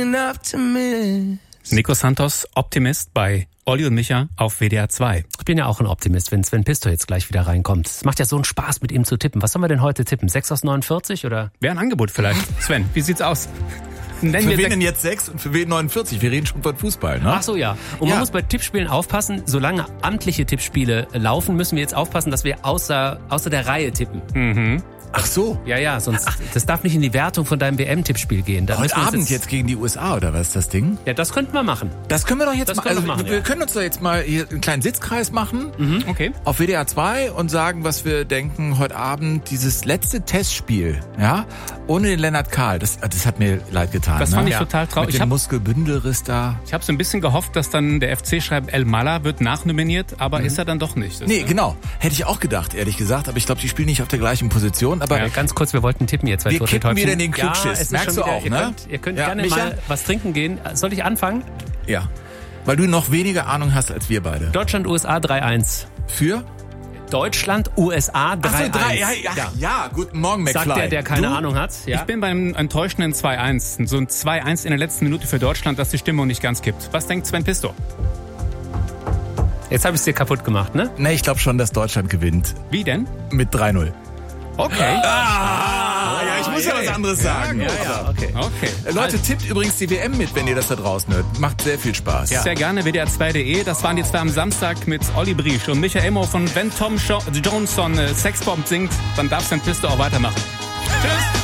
enough to miss. Nico Santos, Optimist bei Olli und Micha auf WDR 2. Ich bin ja auch ein Optimist, wenn Sven Pistor jetzt gleich wieder reinkommt. Es macht ja so einen Spaß, mit ihm zu tippen. Was sollen wir denn heute tippen? 6 aus 49 oder? Wäre ein Angebot vielleicht. Sven, wie sieht's aus? Nennen Für wir wen denn jetzt 6 und für wen 49? Wir reden schon von Fußball, ne? Ach so, ja. Und man muss bei Tippspielen aufpassen, solange amtliche Tippspiele laufen, müssen wir jetzt aufpassen, dass wir außer der Reihe tippen. Ach so. Ja, sonst das darf nicht in die Wertung von deinem WM-Tippspiel gehen. Da Heute müssen wir uns Abend jetzt gegen die USA, oder was ist das Ding? Ja, das könnten wir machen. Das können wir doch jetzt Das mal. können Also wir machen, wir ja. können uns da jetzt mal hier einen kleinen Sitzkreis machen Okay. auf WDR 2 und sagen, was wir denken heute Abend. Dieses letzte Testspiel, ja, ohne den Lennart Kahl, das hat mir leid getan. Das ne? fand ich total traurig. Mit Ich dem hab- Muskelbündelriss da. Ich habe so ein bisschen gehofft, dass dann der FC schreibt, El Mala wird nachnominiert, aber ist er dann doch nicht. Nee, genau. Hätte ich auch gedacht, ehrlich gesagt. Aber ich glaube, die spielen nicht auf der gleichen Position. Aber Ja, Ganz kurz, wir wollten tippen jetzt. Weil Wir kippen Häufchen- wieder den Klugschiss. Ja, es ist Merkst schon du wieder, auch, ne? Ihr könnt Ja, gerne Micha? mal was trinken gehen. Soll ich anfangen? ja, weil du noch weniger Ahnung hast als wir beide. Deutschland, USA 3-1. Für? Deutschland, USA 3-1. Ach so, ja, guten Morgen, McFly. Sagt der keine Du? Ahnung hat. Ja. Ich bin beim enttäuschenden 2-1. So ein 2-1 in der letzten Minute für Deutschland, dass die Stimmung nicht ganz kippt. Was denkt Sven Pistor? Jetzt habe ich es dir kaputt gemacht, ne? Nee, ich glaube schon, dass Deutschland gewinnt. Wie denn? Mit 3-0. Okay. Ja, ich muss ja was anderes sagen. okay. Okay. Leute, tippt übrigens die WM mit, wenn ihr das da draußen hört. Macht sehr viel Spaß. Sehr gerne, WDR2.de. Das waren die zwei am Samstag mit Olli Briesch und Michael Immo von Wenn Tom Johnson Sexbomb singt, dann darf Sven Pistor auch weitermachen. Tschüss.